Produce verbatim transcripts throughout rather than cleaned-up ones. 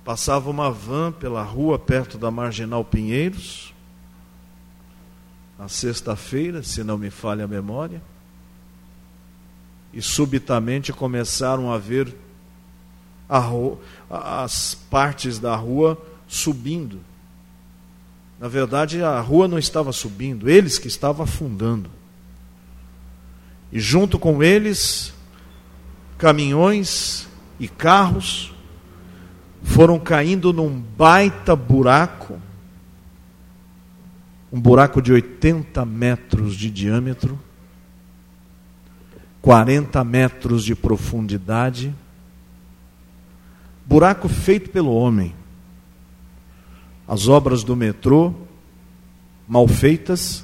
Passava uma van pela rua perto da Marginal Pinheiros, na sexta-feira, se não me falha a memória, e subitamente começaram a ver a rua, as partes da rua subindo. Na verdade, a rua não estava subindo, eles que estavam afundando. E junto com eles, caminhões e carros foram caindo num baita buraco, um buraco de oitenta metros de diâmetro, quarenta metros de profundidade, buraco feito pelo homem. As obras do metrô, mal feitas,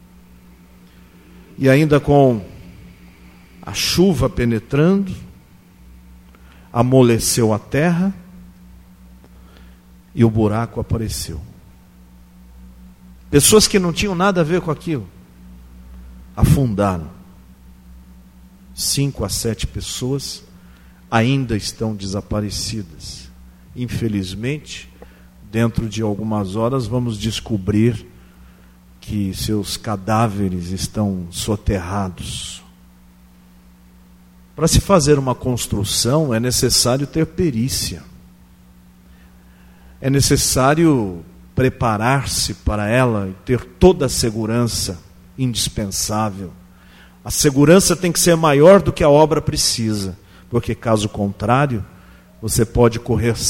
e ainda com a chuva penetrando, amoleceu a terra, e o buraco apareceu. Pessoas que não tinham nada a ver com aquilo afundaram. Cinco a sete pessoas ainda estão desaparecidas. Infelizmente, dentro de algumas horas vamos descobrir que seus cadáveres estão soterrados. Para se fazer uma construção é necessário ter perícia. É necessário preparar-se para ela e ter toda a segurança indispensável. A segurança tem que ser maior do que a obra precisa, porque caso contrário, você pode correr